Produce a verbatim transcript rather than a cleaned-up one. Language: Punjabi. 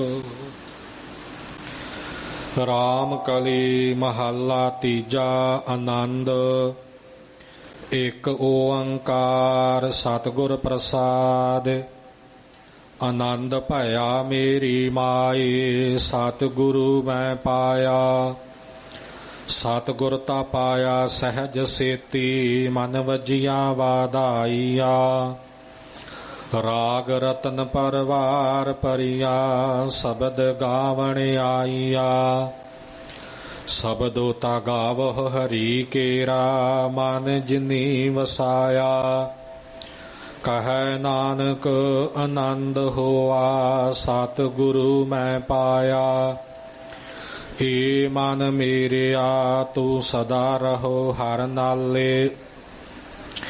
ਰਾਮ ਕਲੀ ਮਹੱਲਾ ਤੀਜਾ। ਆਨੰਦ। ਇੱਕ ਓੰਕਾਰ ਸਤਿਗੁਰ ਪ੍ਰਸਾਦ। ਆਨੰਦ ਭਇਆ ਮੇਰੀ ਮਾਏ, ਸਤਿਗੁਰੂ ਮੈਂ ਪਾਇਆ। ਸਤਿਗੁਰ ਤਾ ਪਾਇਆ ਸਹਿਜ ਸੇਤੀ, ਮਨ ਵਜੀਆਂ ਵਾਧਾਈਆ। ਰਾਗ ਰਤਨ ਪਰਵਾਰ ਪਰਿਆ, ਸ਼ਬਦ ਗਾਵਣ ਆਈਆ। ਸ਼ਬਦੋ ਤਾ ਗਾਵਹੁ ਹਰੀ ਕੇਰਾ, ਮਨ ਜਿਨੀ ਵਸਾਇਆ। ਕਹੈ ਨਾਨਕ ਆਨੰਦ ਹੋਆ, ਸਤਿਗੁਰੂ ਮੈਂ ਪਾਇਆ। ਏ ਮਨ ਮੇਰਿਆ ਤੂੰ ਸਦਾ ਰਹੋ ਹਰ ਨਾਲੇ,